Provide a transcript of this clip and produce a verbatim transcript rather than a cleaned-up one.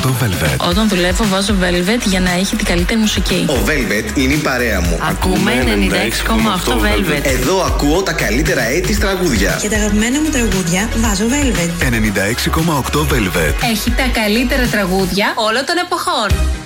οκτώ Velvet. Όταν δουλεύω βάζω Velvet για να έχει την καλύτερη μουσική. Ο Velvet είναι η παρέα μου. Ακούμε ενενήντα έξι κόμμα οκτώ Velvet. Εδώ ακούω τα καλύτερα έιτις τραγούδια. Και τα αγαπημένα μου τραγούδια βάζω Velvet. ενενήντα έξι κόμμα οκτώ Velvet. Έχει τα καλύτερα τραγούδια όλων των εποχών.